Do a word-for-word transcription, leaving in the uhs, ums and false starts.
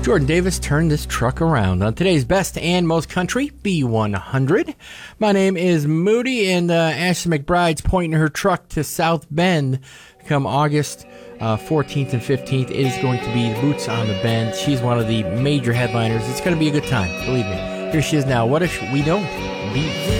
Jordan Davis turned this truck around on today's Best and Most Country B one hundred. My name is Moody, and uh, Ashley McBride's pointing her truck to South Bend come August uh, fourteenth and fifteenth. It is going to be Boots on the Bend. She's one of the major headliners. It's going to be a good time, believe me. Here she is now. What if we don't beat?